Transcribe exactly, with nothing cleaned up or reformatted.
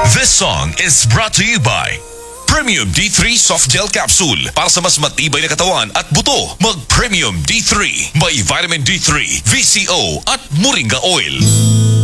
This song is brought to you by Premium D three Soft Gel Capsule. Para sa mas matibay na katawan at buto, mag-Premium D three. May vitamin D three, V C O at Moringa Oil.